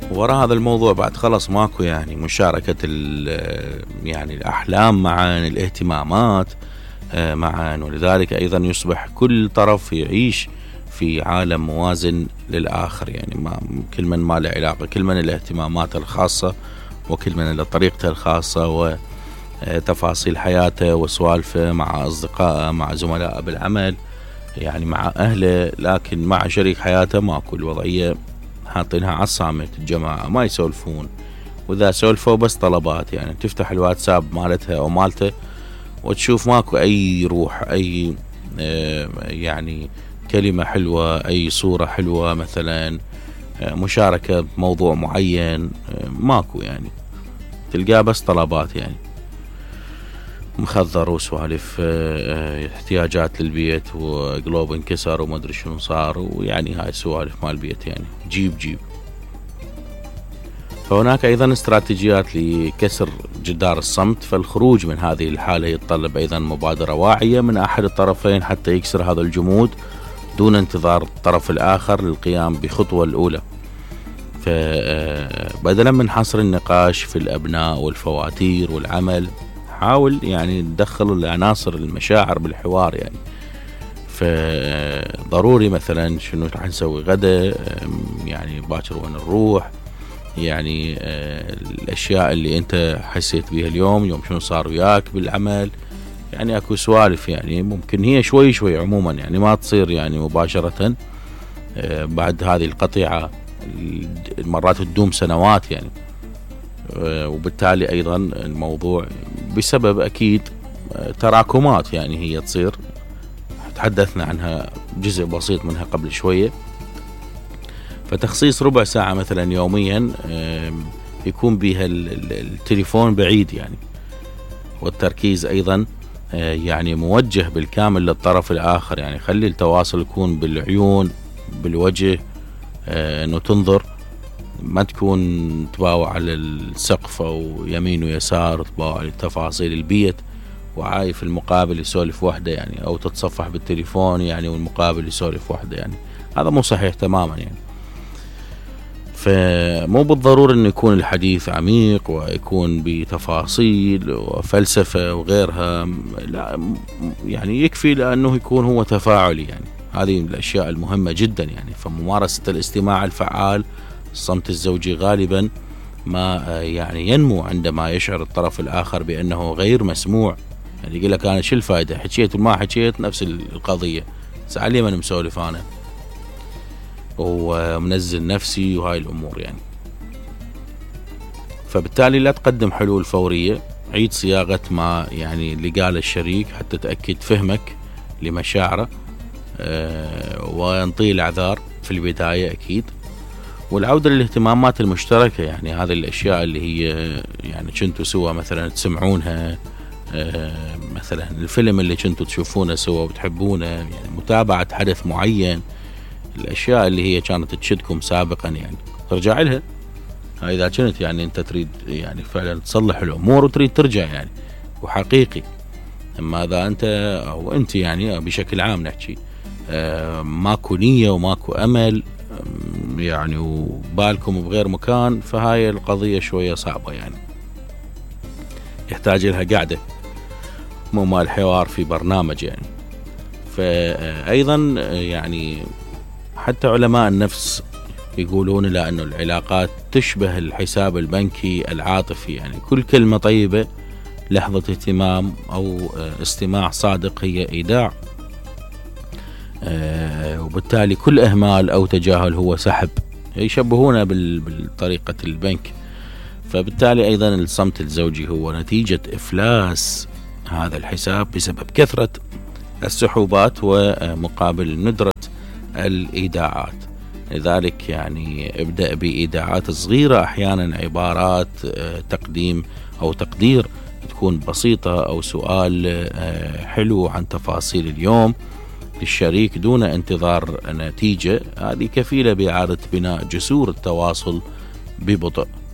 وراء هذا الموضوع بعد خلص ماكو يعني مشاركة يعني الأحلام معا، الاهتمامات معا، ولذلك أيضا يصبح كل طرف يعيش في عالم موازن للآخر، يعني كل من ما له علاقة، كل من له اهتماماته الخاصة، وكل من له طريقته الخاصة وتفاصيل حياته وسوالفه مع أصدقائه، مع زملائه بالعمل، يعني مع أهله، لكن مع شريك حياته ماكو. الوضعية حاطينها عصامة الجماعة، ما يسولفون، وإذا سولفوا بس طلبات، يعني تفتح الواتساب مالتها أو مالته وتشوف ماكو أي روح، أي يعني كلمة حلوة، أي صورة حلوة مثلا، مشاركة بموضوع معين، ماكو، يعني تلقاه بس طلبات، يعني مخذر وسوالف احتياجات للبيت، وقلوب انكسر وما ادري شنو صار، ويعني هاي السوالف مال البيت، يعني جيب. فهناك ايضا استراتيجيات لكسر جدار الصمت، فالخروج من هذه الحالة يتطلب ايضا مبادرة واعية من احد الطرفين حتى يكسر هذا الجمود دون انتظار الطرف الاخر للقيام بخطوة الاولى. فبدلا من حصر النقاش في الابناء والفواتير والعمل، حاول يعني تدخل العناصر المشاعر بالحوار، يعني فضروري مثلا شنو راح نسوي غدا، يعني باكر وين نروح، يعني الاشياء اللي انت حسيت بيها اليوم، يوم شنو صار وياك بالعمل، يعني اكو سوالف يعني ممكن هي شوي عموما، يعني ما تصير يعني مباشرة بعد هذه القطيعة، مرات تدوم سنوات يعني. وبالتالي ايضا الموضوع بسبب اكيد تراكمات، يعني هي تصير، تحدثنا عنها جزء بسيط منها قبل شوية. فتخصيص ربع ساعة مثلا يوميا يكون بها التليفون بعيد، يعني والتركيز ايضا يعني موجه بالكامل للطرف الاخر، يعني خلي التواصل يكون بالعيون، بالوجه، انه تنظر، ما تكون تباوع على السقف او يمين ويسار، تباوع على تفاصيل البيت وعايف المقابل يسولف وحده، يعني او تتصفح بالتليفون يعني والمقابل يسولف وحده، يعني هذا مو صحيح تماما. يعني فمو بالضرورة انه يكون الحديث عميق ويكون بتفاصيل وفلسفة وغيرها، لا يعني يكفي لانه يكون هو تفاعلي، يعني هذه الاشياء المهمة جدا. يعني فممارسة الاستماع الفعال، الصمت الزوجي غالبا ما يعني ينمو عندما يشعر الطرف الآخر بأنه غير مسموع. يعني يقول لك أنا شو الفائدة، حكيت وما حكيت نفس القضية، سألي من مسولف أنا ومنزل نفسي وهاي الأمور. يعني فبالتالي لا تقدم حلول فورية، عيد صياغة ما يعني اللي قال الشريك حتى تأكد فهمك لمشاعره، وينطي الأعذار في البداية أكيد، والعودة للاهتمامات المشتركة، يعني هذه الأشياء اللي هي يعني كنتوا سوا مثلا تسمعونها، مثلا الفيلم اللي كنتوا تشوفونه سوا وتحبونه، يعني متابعة حدث معين، الأشياء اللي هي كانت تشدكم سابقا، يعني ترجع لها. إذا كنت يعني أنت تريد يعني فعلا تصلح الأمور وتريد ترجع يعني وحقيقي. أما إذا أنت أو أنت يعني بشكل عام نحكي ماكو نية وماكو أمل، يعني وبالكم بغير مكان، فهاي القضية شوية صعبة، يعني يحتاج لها قاعدة، مو مال حوار في برنامج. يعني فأيضا يعني حتى علماء النفس يقولون لا أنه العلاقات تشبه الحساب البنكي العاطفي، يعني كل كلمة طيبة، لحظة اهتمام أو استماع صادق هي إيداع، وبالتالي كل إهمال أو تجاهل هو سحب، يشبهونه بالطريقة البنك. فبالتالي أيضا الصمت الزوجي هو نتيجة إفلاس هذا الحساب بسبب كثرة السحوبات ومقابل ندرة الإيداعات. لذلك يعني ابدأ بإيداعات صغيرة، أحيانا عبارات تقديم أو تقدير تكون بسيطة، أو سؤال حلو عن تفاصيل اليوم للشريك دون انتظار نتيجة. هذه كفيلة بإعادة بناء جسور التواصل ببطء.